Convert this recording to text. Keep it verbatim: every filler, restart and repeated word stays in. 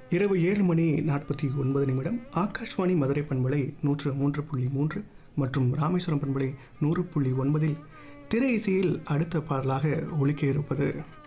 இரவு ஏழு மணி நாற்பத்தி ஒன்பது நிமிடம். ஆகாஷ்வாணி மதுரை பண்பலை நூற்று மூன்று புள்ளி மூன்று மற்றும் ராமேஸ்வரம் பண்பலை நூறு புள்ளி ஒன்பதில் திரை இசையில் அடுத்த பாடலாக ஒலிக்க இருப்பது